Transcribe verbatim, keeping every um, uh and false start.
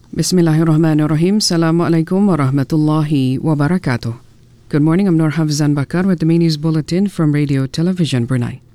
Bismillahirrahmanirrahim. Assalamualaikum warahmatullahi wabarakatuh. Good morning, I'm Nur Hafzan Bakar with the Main News Bulletin from Radio Television Brunei.